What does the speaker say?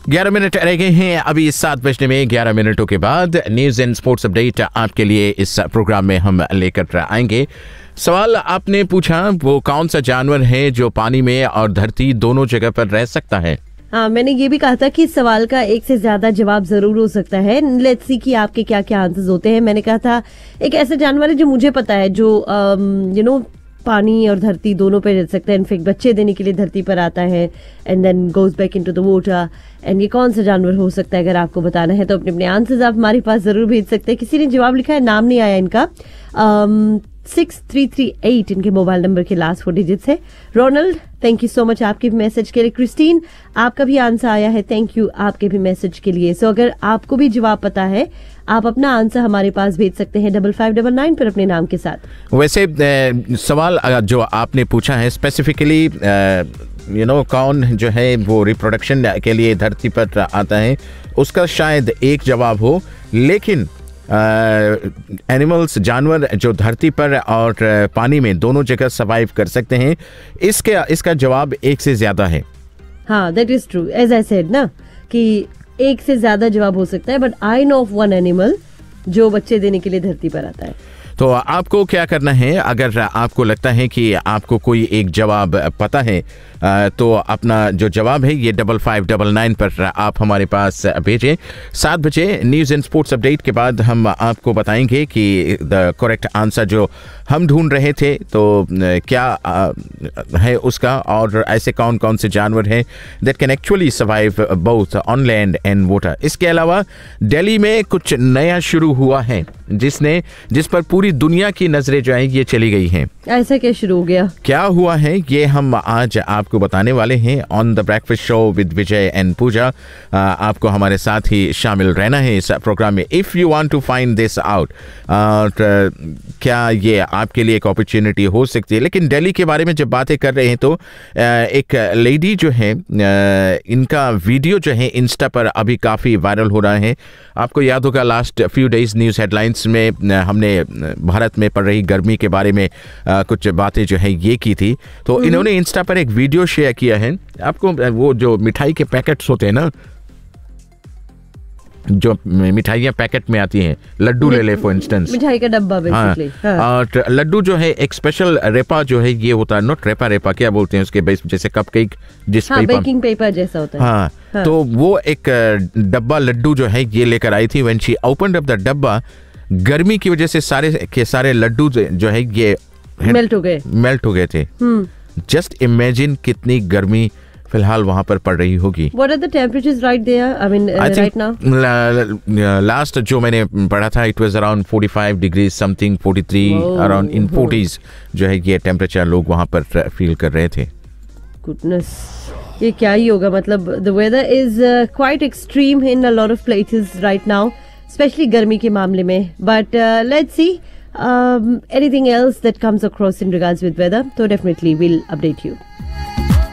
11 minute रह गए हैं अभी 7 बजने में। 11 मिनटों के बाद न्यूज एंड स्पोर्ट्स अपडेट आपके लिए इस प्रोग्राम में हम लेकर आएंगे। सवाल आपने पूछा, वो कौन सा जानवर है जो पानी में और धरती दोनों जगह पर रह सकता है? हाँ, मैंने ये भी कहा था कि इस सवाल का एक से ज्यादा जवाब जरूर हो सकता है। लेट्स सी कि आपके क्या क्या आंसर्स होते हैं। मैंने कहा था एक ऐसा जानवर है जो मुझे पता है, जो पानी और धरती दोनों पे रह सकता है। इनफेक्ट बच्चे देने के लिए धरती पर आता है and then goes back into the water. And ये कौन सा जानवर हो सकता है? अगर आपको बताना है तो अपने अपने आंसर्स आप हमारे पास जरूर भेज सकते हैं। किसी ने जवाब लिखा है, नाम नहीं आया इनका। 6338 इनके मोबाइल नंबर के लास्ट 4 डिजिट्स है। Ronald, thank you so much आपके मैसेज के लिए। क्रिस्टीन, आपका भी आंसर आया है, थैंक यू आपके भी मैसेज के लिए। सो अगर आपको भी जवाब पता है, आप अपना आंसर हमारे पास भेज सकते हैं 5599 पर अपने नाम के साथ। वैसे सवाल जो आपने पूछा है स्पेसिफिकली कौन जो है वो रिप्रोडक्शन के लिए धरती पर आता है, उसका शायद एक जवाब हो, लेकिन एनिमल्स, जानवर जो धरती पर और पानी में दोनों जगह सर्वाइव कर सकते हैं, इसका जवाब एक से ज्यादा है। हाँ, that is true. As I said ना कि एक से ज्यादा जवाब हो सकता है, but I know of one animal जो बच्चे देने के लिए धरती पर आता है। तो आपको क्या करना है, अगर आपको लगता है कि आपको कोई एक जवाब पता है, तो अपना जो जवाब है ये 5599 पर आप हमारे पास भेजें। 7 बजे न्यूज़ एंड स्पोर्ट्स अपडेट के बाद हम आपको बताएंगे कि द करेक्ट आंसर जो हम ढूंढ रहे थे तो क्या है उसका, और ऐसे कौन कौन से जानवर हैं that can actually survive both on land and water. इसके अलावा दिल्ली में कुछ नया शुरू हुआ है जिस पर पूरी दुनिया की नजरें जो है ये चली गई हैं। ऐसा क्या शुरू हो गया, क्या हुआ है, ये हम आज आपको बताने वाले हैं on the breakfast show with Vijay and पूजा। आपको हमारे साथ ही शामिल रहना है इस प्रोग्राम में। If you want to find this out, क्या ये आपके लिए एक अपॉर्चुनिटी हो सकती है। लेकिन दिल्ली के बारे में जब बातें कर रहे हैं तो एक लेडी जो है, इनका वीडियो जो है इंस्टा पर अभी काफ़ी वायरल हो रहा है। आपको याद होगा last few days news headlines में हमने भारत में पड़ रही गर्मी के बारे में कुछ बातें जो है ये की थी। तो इन्होंने इंस्टा पर एक वीडियो शेयर किया है। आपको वो जो मिठाई के पैकेट्स होते हैं ना, जो मिठाइयाँ पैकेट में आती हैं, लड्डू ले ले फॉर इंस्टेंस, मिठाई का डब्बा बेसिकली। हाँ। और लड्डू जो है एक स्पेशल रेपा जो है ये होता है, नॉट रेपा क्या बोलते हैं उसके बेस, जैसे कपकेक जिस बेकिंग पेपर जैसा होता है। हाँ। तो वो एक डब्बा लड्डू जो है ये लेकर आई थी। When she opened up the डब्बा, गर्मी की वजह से सारे के सारे लड्डू जो है ये मेल्ट हो गए थे। जस्ट इमेजिन कितनी गर्मी फिलहाल वहां पर पड़ रही होगी। What are the temperatures right there? I mean, right now? Last जो मैंने पढ़ा था, it was around 45 degrees something, 43 around in 40s जो है ये टेम्परेचर लोग वहां पर फील कर रहे थे। Goodness, ये क्या ही होगा। मतलब the weather is quite extreme in a lot of places right now, especially गर्मी के मामले में. But let's see anything else that comes across in regards with weather. So definitely we'll update you.